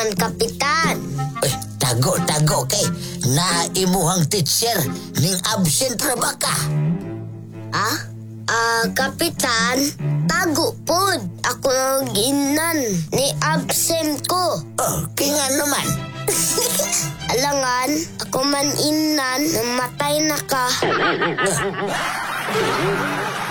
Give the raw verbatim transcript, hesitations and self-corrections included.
man, Kapitan. Uy, tago-tago kay naimuhang teacher ning absent ra ba ka? Ah? Ah, Kapitan, tago pod. Ako ang ginan ni absent ko. Oh, kaya nga naman. Alangan, ako man inan, namatay na ka.